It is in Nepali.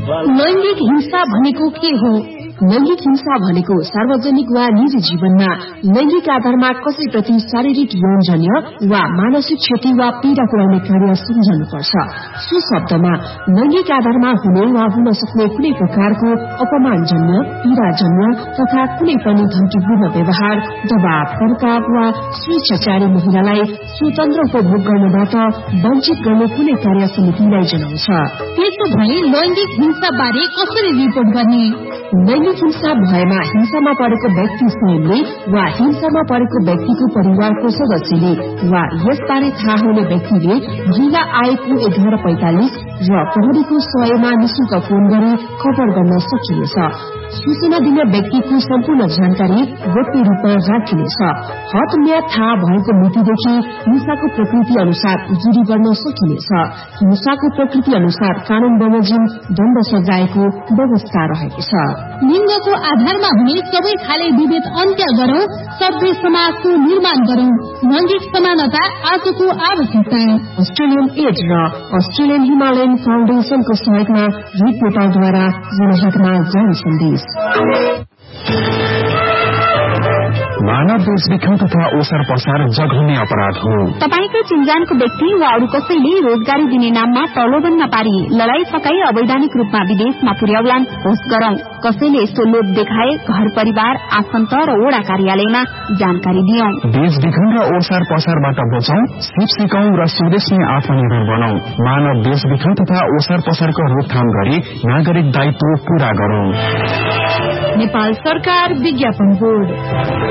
लैंगिक हिंसा भनेको के हो? लैंगिक हिंसा भनेको सार्वजनिक वा निजी जीवनमा लैंगिक आधारमा कसैप्रति शारीरिक यौनजन्य वा मानसिक क्षति वा पीड़ा पुर्याउने कार्य सम्झनुपर्छ। सो शब्दमा लैंगिक आधारमा हुने वा हुन सक्ने कुनै प्रकारको अपमानजन्य, पीड़ाजन्य तथा कुनै पनि धम्कीपूर्ण व्यवहार, दबाव, प्रताप वा स्वेच्छाचारी महिलालाई स्वतन्त्र उपभोग गर्नबाट वञ्चित गर्ने कुनै कार्य समितिलाई जनाउँछ। त्यसो भए लैंगिक हिंसा बारे कसरी रिपोर्ट गर्ने? लैंगिक हिंसा भएमा हिंसामा परेको व्यक्ति स्वयंले वा हिंसामा परेको व्यक्तिको परिवारको सदस्यले वा यसबारे थाहा हुने व्यक्तिले महिला आएको 1145 र प्रहरीको सहयोगमा निशुल्क फोन गरी खबर गर्न सकिनेछ। सूचना दिने व्यक्तिको सम्पूर्ण जानकारी गोप्य रूपमा राखिनेछ। हद म्याद थाहा भएको मितिदेखि हिंसाको प्रकृति अनुसार उजुरी गर्न सकिनेछ। हिंसाको प्रकृति अनुसार कानून बमोजिम दण्ड सजायको व्यवस्था रहेको छ। लिंगको आधारमा हुने सबै खाले विभेद अन्त्य गरौं, सभ्य समाजको निर्माण गरौं। लैंगिक समानता आजको आवश्यकता। अस्ट्रेलियन एड र अस्ट्रेलियन हिमालयन फाउन्डेशनको सहयोगमा रिपोर्टरद्वारा जनहितमा जारी सन्देश। मानव बेचबिखन तथा ओसार पसार जघन्य अपराध हो। तपाईको चिन्जानको व्यक्ति वा अरू कसैले रोजगारी दिने नाममा प्रलोभनमा पारी लडाई फकाई अवैधानिक रूपमा विदेशमा पुर्याउलान् होस् गरौं। कसैले यस्तो लोभ देखाए घर परिवार, आफन्त र वडा कार्यालयमा जानकारी दियौं। बेचबिखन र ओसार पसारबाट बचौं, सिप सिकौं र स्वदेशमै आत्मनिर्भर बनौं। मानव बेचबिखन तथा ओसार पसारको रोकथाम गरी नागरिक दायित्व पूरा गरौं। नेपाल सरकार विज्ञापन बोर्ड।